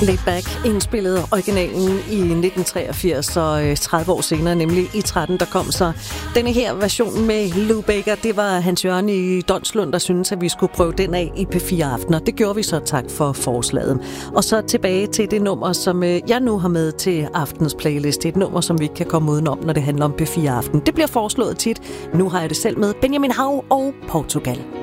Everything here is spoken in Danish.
Laid Back indspillede originalen i 1983, og 30 år senere, nemlig i 13, der kom så denne her version med Lou Bega. Det var Hans Jørgen i Donslund, der syntes, at vi skulle prøve den af i P4 Aften, og det gjorde vi så. Tak for forslaget. Og så tilbage til det nummer, som jeg nu har med til aftens playlist. Det er et nummer, som vi ikke kan komme udenom, når det handler om P4 Aften. Det bliver foreslået tit. Nu har jeg det selv med Benjamin Hav og Portugal.